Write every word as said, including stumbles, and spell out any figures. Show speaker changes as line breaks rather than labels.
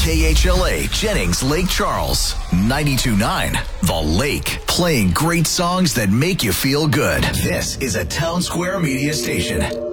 K H L A, Jennings, Lake Charles. ninety-two point nine, The Lake. Playing great songs that make you feel good. This is a Town Square Media Station.